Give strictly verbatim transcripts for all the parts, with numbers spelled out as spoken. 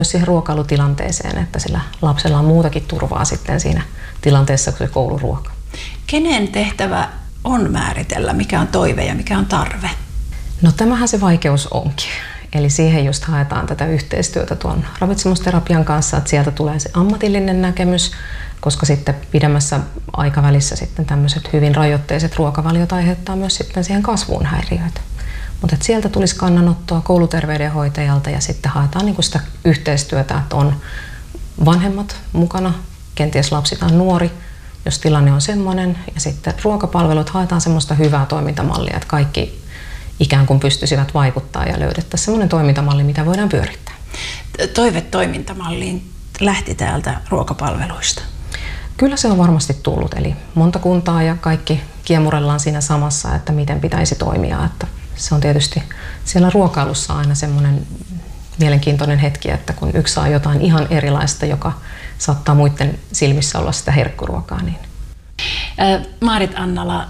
siihen ruokailutilanteeseen, että sillä lapsella on muutakin turvaa sitten siinä tilanteessa kuin se kouluruoka. Kenen tehtävä on määritellä, mikä on toive ja mikä on tarve? No tämähän se vaikeus onkin. Eli siihen just haetaan tätä yhteistyötä tuon ravitsemusterapian kanssa, että sieltä tulee se ammatillinen näkemys, koska sitten pidemmässä aikavälissä sitten tämmöiset hyvin rajoitteiset ruokavaliot aiheuttaa myös sitten siihen kasvuun häiriöitä. Mutta sieltä tulisi kannanottoa kouluterveydenhoitajalta ja sitten haetaan niinku sitä yhteistyötä, että on vanhemmat mukana, kenties lapsi tai nuori, jos tilanne on semmoinen. Ja sitten ruokapalvelut haetaan semmoista hyvää toimintamallia, että kaikki ikään kuin pystyisivät vaikuttaa ja löydettäisiin semmoinen toimintamalli, mitä voidaan pyörittää. Toive toimintamalliin lähti täältä ruokapalveluista. Kyllä se on varmasti tullut, eli monta kuntaa ja kaikki kiemurellaan siinä samassa, että miten pitäisi toimia. Että se on tietysti siellä ruokailussa aina semmoinen mielenkiintoinen hetki, että kun yksi saa jotain ihan erilaista, joka saattaa muiden silmissä olla sitä herkkuruokaa. Niin. Maarit Annala,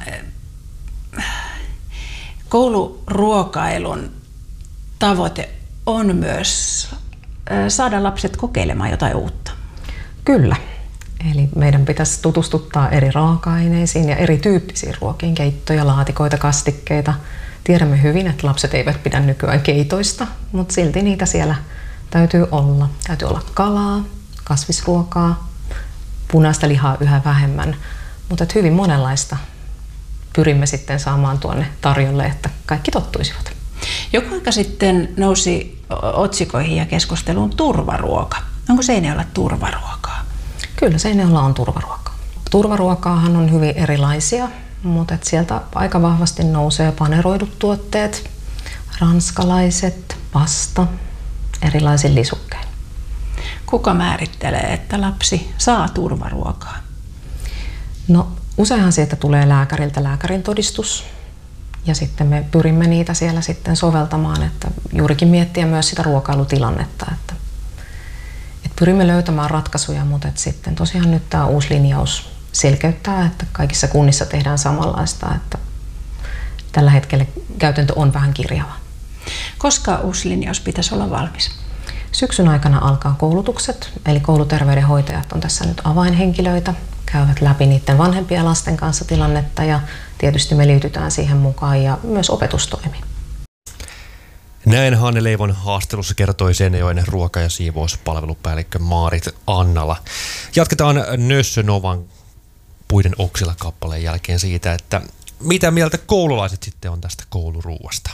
kouluruokailun tavoite on myös saada lapset kokeilemaan jotain uutta. Kyllä. Eli meidän pitäisi tutustuttaa eri raaka-aineisiin ja erityyppisiin ruokiin, keittoja, laatikoita, kastikkeita. Tiedämme hyvin, että lapset eivät pidä nykyään keitoista, mutta silti niitä siellä täytyy olla. Täytyy olla kalaa, kasvisruokaa, punaista lihaa yhä vähemmän, mutta hyvin monenlaista pyrimme sitten saamaan tuonne tarjolle, että kaikki tottuisivat. Joku aika sitten nousi otsikoihin ja keskusteluun turvaruoka. Onko Seinäjoella turvaruokaa? Kyllä Seinäjoella on turvaruokaa. Turvaruokaahan on hyvin erilaisia, mutta sieltä aika vahvasti nousee paneroidut tuotteet, ranskalaiset, pasta, erilaisin lisukkein. Kuka määrittelee, että lapsi saa turvaruokaa? No useinhan sieltä tulee lääkäriltä lääkärin todistus ja sitten me pyrimme niitä siellä sitten soveltamaan, että juurikin miettiä myös sitä ruokailutilannetta, että, että pyrimme löytämään ratkaisuja, mutta että sitten tosiaan nyt tämä uusi linjaus selkeyttää, että kaikissa kunnissa tehdään samanlaista, että tällä hetkellä käytäntö on vähän kirjava. Koska uusi linjaus pitäisi olla valmis? Syksyn aikana alkaa koulutukset, eli kouluterveydenhoitajat on tässä nyt avainhenkilöitä, käyvät läpi niiden vanhempien lasten kanssa tilannetta ja tietysti me liitytään siihen mukaan ja myös opetustoimi. Näin Hanne Leivon haastelussa kertoi Seinäjoen ruoka- ja siivouspalvelupäällikkö Maarit Annala. Jatketaan Nössö Novan Puiden oksilla -kappaleen jälkeen siitä, että mitä mieltä koululaiset sitten on tästä kouluruuasta.